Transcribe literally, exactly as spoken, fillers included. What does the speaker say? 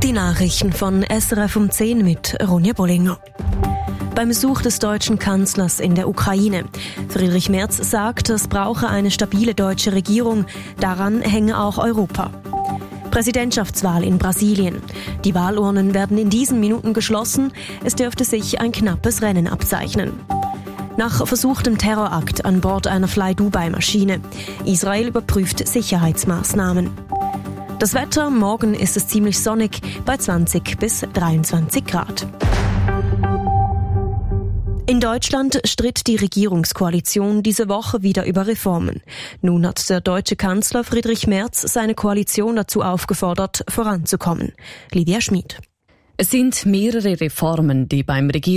Die Nachrichten von S R F um zehn mit Ronja Bollinger. Beim Besuch des deutschen Kanzlers in der Ukraine. Friedrich Merz sagt, es brauche eine stabile deutsche Regierung. Daran hänge auch Europa. Präsidentschaftswahl in Brasilien. Die Wahlurnen werden in diesen Minuten geschlossen. Es dürfte sich ein knappes Rennen abzeichnen. Nach versuchtem Terrorakt an Bord einer Fly-Dubai-Maschine. Israel überprüft Sicherheitsmaßnahmen. Das Wetter, morgen ist es ziemlich sonnig bei zwanzig bis dreiundzwanzig Grad. In Deutschland stritt die Regierungskoalition diese Woche wieder über Reformen. Nun hat der deutsche Kanzler Friedrich Merz seine Koalition dazu aufgefordert, voranzukommen. Lydia Schmid. Es sind mehrere Reformen, die beim Regierungsrat